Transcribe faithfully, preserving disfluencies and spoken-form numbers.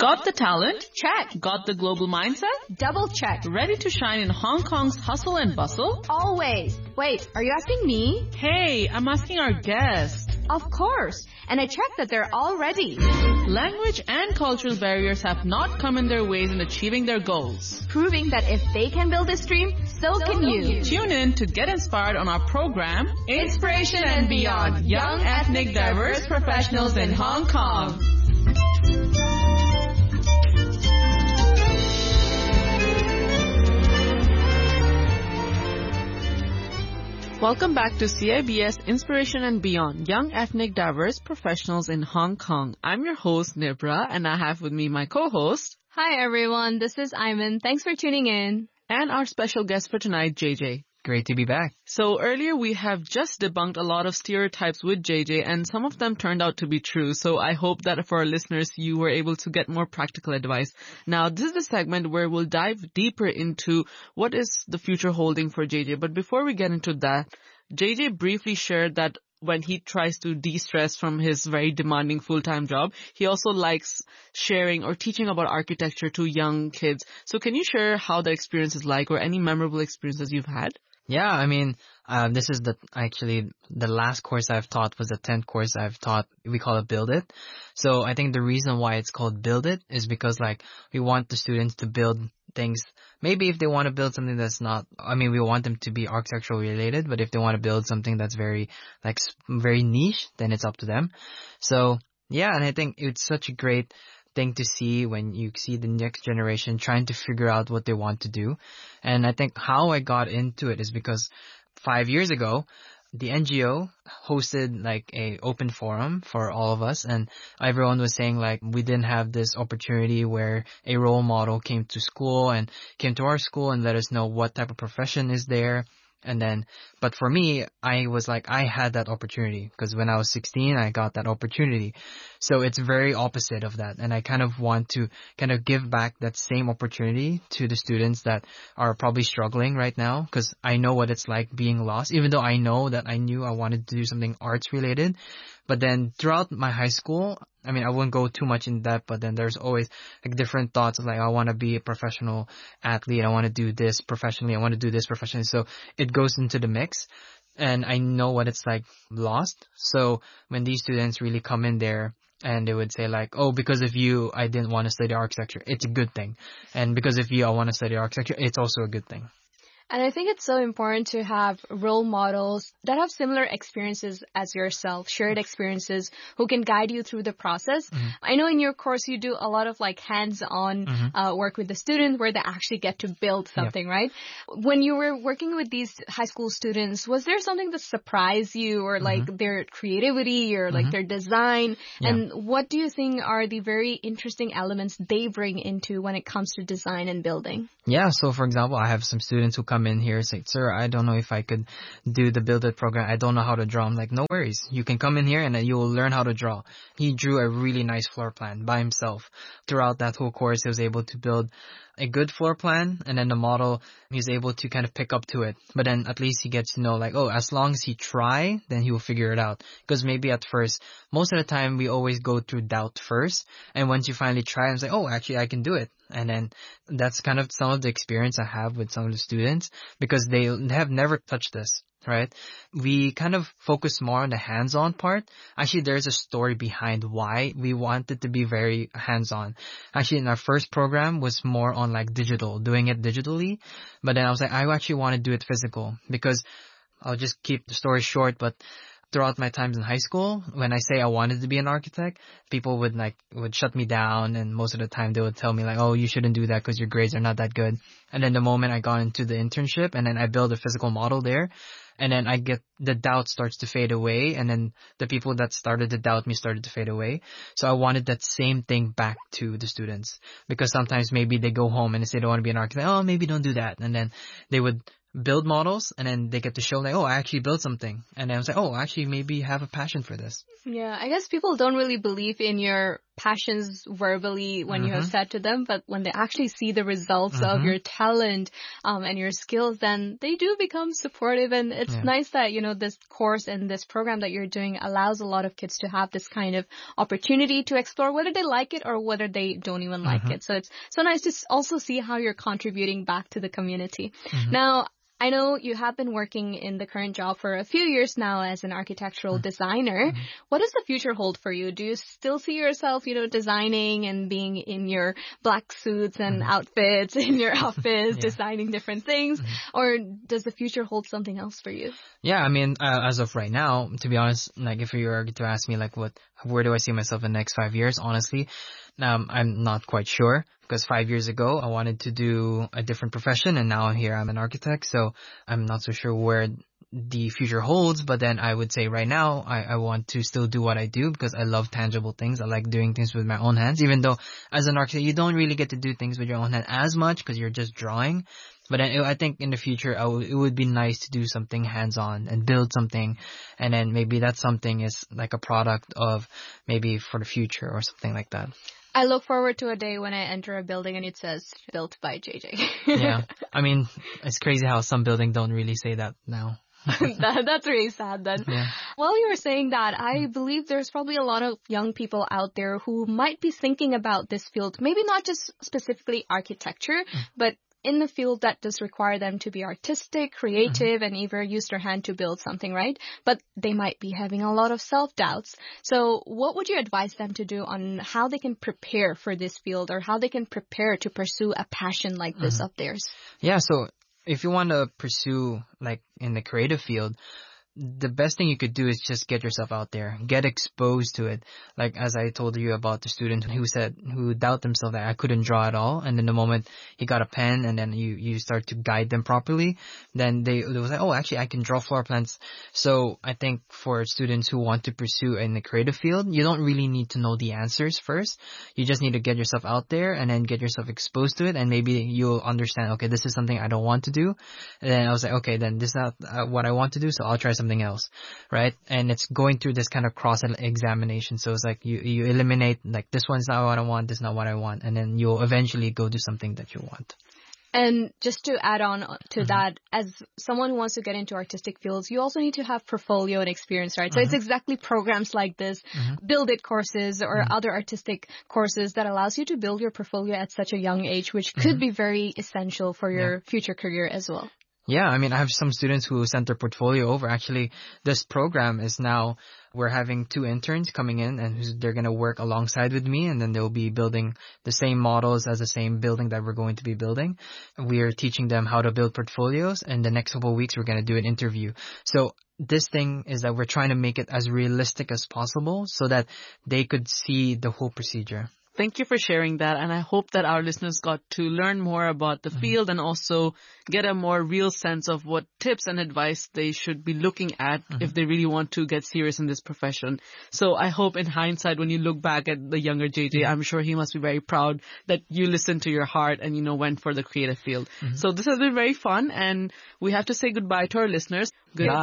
Got the talent? Check. Got the global mindset? Double check. Ready to shine in Hong Kong's hustle and bustle? Always. Wait, are you asking me? Hey, I'm asking our guest. Of course. And I checked that they're all ready. Language and cultural barriers have not come in their ways in achieving their goals. Proving that if they can build this dream, so, so can you. you. Tune in to get inspired on our program, Inspiration and Beyond, Young Ethnic Diverse Professionals in Hong Kong. Welcome back to C I B S Inspiration and Beyond, Young Ethnic Diverse Professionals in Hong Kong. I'm your host, Nibra, and I have with me my co-host. Hi, everyone. This is Iman. Thanks for tuning in. And our special guest for tonight, J J. Great to be back. So earlier we have just debunked a lot of stereotypes with J J, and some of them turned out to be true. So I hope that for our listeners, you were able to get more practical advice. Now, this is the segment where we'll dive deeper into what is the future holding for J J. But before we get into that, J J briefly shared that when he tries to de-stress from his very demanding full-time job, he also likes sharing or teaching about architecture to young kids. So can you share how the experience is like or any memorable experiences you've had? Yeah, I mean, uh, this is the actually the last course I've taught was the tenth course I've taught. We call it Build It. So I think the reason why it's called Build It is because like we want the students to build things. Maybe if they want to build something that's not, I mean, we want them to be architectural related, but if they want to build something that's very like very niche, then it's up to them. So yeah, and I think it's such a great thing to see when you see the next generation trying to figure out what they want to do. And I think how I got into it is because five years ago, the N G O hosted like a open forum for all of us, and everyone was saying like we didn't have this opportunity where a role model came to school and came to our school and let us know what type of profession is there. And then, but for me, I was like, I had that opportunity because when I was sixteen, I got that opportunity. So it's very opposite of that. And I kind of want to kind of give back that same opportunity to the students that are probably struggling right now because I know what it's like being lost, even though I know that I knew I wanted to do something arts related. But then throughout my high school, I mean, I wouldn't go too much in depth, but then there's always like different thoughts of like, I want to be a professional athlete. I want to do this professionally. I want to do this professionally. So it goes into the mix and I know what it's like lost. So when these students really come in there and they would say like, oh, because of you, I didn't want to study architecture. It's a good thing. And because of you, I want to study architecture. It's also a good thing. And I think it's so important to have role models that have similar experiences as yourself, shared experiences, who can guide you through the process. Mm-hmm. I know in your course you do a lot of like hands-on mm-hmm. uh, work with the students where they actually get to build something, yep. right? When you were working with these high school students, was there something that surprised you or like mm-hmm. their creativity or like mm-hmm. their design? Yeah. And what do you think are the very interesting elements they bring into when it comes to design and building? Yeah, so for example, I have some students who come in here and say, sir, I don't know if I could do the Build It program. I don't know how to draw. I'm like, no worries. You can come in here and then you will learn how to draw. He drew a really nice floor plan by himself. Throughout that whole course, he was able to build a good floor plan, and then the model, he's able to kind of pick up to it. But then at least he gets to know like, oh, as long as he try, then he will figure it out. Because maybe at first, most of the time we always go through doubt first. And once you finally try, it's like, oh, actually I can do it. And then that's kind of some of the experience I have with some of the students because they have never touched this. Right? We kind of focus more on the hands-on part. Actually, there's a story behind why we wanted to be very hands-on. Actually, in our first program was more on like digital, doing it digitally. But then I was like, I actually want to do it physical because I'll just keep the story short, but throughout my times in high school, when I say I wanted to be an architect, people would like would shut me down, and most of the time they would tell me like, oh, you shouldn't do that because your grades are not that good. And then the moment I got into the internship and then I built a physical model there, and then I get the doubt starts to fade away, and then the people that started to doubt me started to fade away. So I wanted that same thing back to the students because sometimes maybe they go home and they say they want to be an architect. Oh, maybe don't do that. And then they would build models and then they get to show like, oh, I actually built something. And then I was like, oh, actually maybe you have a passion for this. Yeah, I guess people don't really believe in your passions verbally when mm-hmm. you have said to them, but when they actually see the results mm-hmm. of your talent um, and your skills, then they do become supportive. And it's yeah. nice that, you know, this course and this program that you're doing allows a lot of kids to have this kind of opportunity to explore whether they like it or whether they don't even like mm-hmm. it. So it's so nice to also see how you're contributing back to the community. Mm-hmm. Now, I know you have been working in the current job for a few years now as an architectural mm-hmm. designer. Mm-hmm. What does the future hold for you? Do you still see yourself, you know, designing and being in your black suits and mm-hmm. outfits in your office, yeah. designing different things? Mm-hmm. Or does the future hold something else for you? Yeah, I mean, uh, as of right now, to be honest, like if you were to ask me, like, what, where do I see myself in the next five years? Honestly, um, I'm not quite sure. Because five years ago, I wanted to do a different profession, and now here I'm an architect, so I'm not so sure where the future holds. But then I would say right now, I, I want to still do what I do because I love tangible things. I like doing things with my own hands, even though as an architect, you don't really get to do things with your own hand as much because you're just drawing. But I, I think in the future, I w- it would be nice to do something hands-on and build something. And then maybe that something is like a product of maybe for the future or something like that. I look forward to a day when I enter a building and it says built by J J. Yeah. I mean, it's crazy how some buildings don't really say that now. that, that's really sad then. Yeah. While you were saying that, I believe there's probably a lot of young people out there who might be thinking about this field, maybe not just specifically architecture, mm. but in the field that does require them to be artistic, creative, mm-hmm. and even use their hand to build something, right? But they might be having a lot of self-doubts. So what would you advise them to do on how they can prepare for this field or how they can prepare to pursue a passion like this mm-hmm. of theirs? Yeah, so if you want to pursue like in the creative field, the best thing you could do is just get yourself out there, get exposed to it. Like as I told you about the student who said, who doubt themselves that I couldn't draw at all. And then the moment he got a pen and then you, you start to guide them properly, then they, they was like, oh, actually I can draw floor plans. So I think for students who want to pursue in the creative field, you don't really need to know the answers first. You just need to get yourself out there and then get yourself exposed to it. And maybe you'll understand, okay, this is something I don't want to do. And then I was like, okay, then this is not uh, what I want to do. So I'll try something something else, right? And it's going through this kind of cross examination. So it's like you, you eliminate like this one's not what I want, this is not what I want, and then you'll eventually go do something that you want. And just to add on to mm-hmm. that, as someone who wants to get into artistic fields, you also need to have portfolio and experience, right? Mm-hmm. So it's exactly programs like this, mm-hmm. Build It courses or mm-hmm. other artistic courses that allows you to build your portfolio at such a young age, which could mm-hmm. be very essential for your yeah. future career as well. Yeah, I mean, I have some students who sent their portfolio over. Actually, this program is now, we're having two interns coming in and they're going to work alongside with me, and then they'll be building the same models as the same building that we're going to be building. We are teaching them how to build portfolios, and the next couple of weeks we're going to do an interview. So this thing is that we're trying to make it as realistic as possible so that they could see the whole procedure. Thank you for sharing that, and I hope that our listeners got to learn more about the mm-hmm. field and also get a more real sense of what tips and advice they should be looking at mm-hmm. if they really want to get serious in this profession. So I hope in hindsight, when you look back at the younger J J, mm-hmm. I'm sure he must be very proud that you listened to your heart and, you know, went for the creative field. Mm-hmm. So this has been very fun, and we have to say goodbye to our listeners. Goodbye.